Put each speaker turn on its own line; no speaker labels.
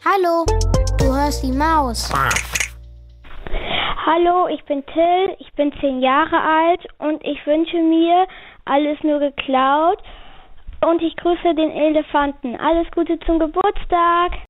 Hallo, du hörst die Maus.
Hallo, ich bin Till, ich bin 10 Jahre alt und ich wünsche mir alles nur geklaut und ich grüße den Elefanten. Alles Gute zum Geburtstag!